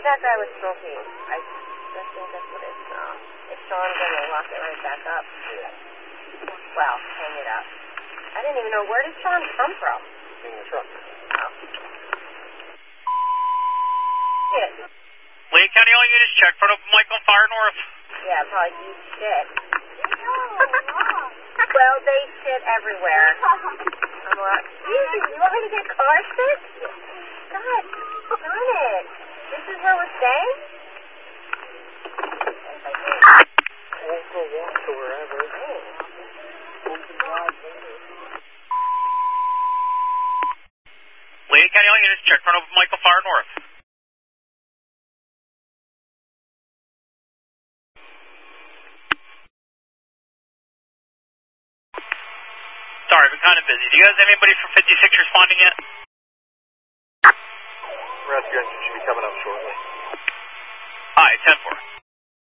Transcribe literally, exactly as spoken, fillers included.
think that guy was smoking. I, I think that's what it smelled. If Sean's going to lock it right back up. Yeah. Well, hang it up. I didn't even know, where did Sean come from? In the truck. Oh. Shit. Lake County, all units check. Front of Michael Fire North. Yeah, probably eat shit. Well, they shit everywhere. I'm like, Jesus, you want me to get car sick? God, darn it. This is where we're staying? We'll go walk to wherever. Lake County, all units check. Front of Michael Fire North. Sorry, I've been kind of busy. Do you guys have anybody from fifty-six responding yet? Rescue engine should be coming up shortly. Alright, ten four.